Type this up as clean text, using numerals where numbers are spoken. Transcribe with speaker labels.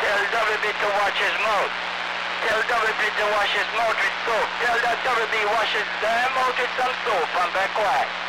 Speaker 1: Tell WB to wash his mouth. Tell WB to wash his mouth with soap. Tell that WB wash his damn mouth with some soap and be quiet.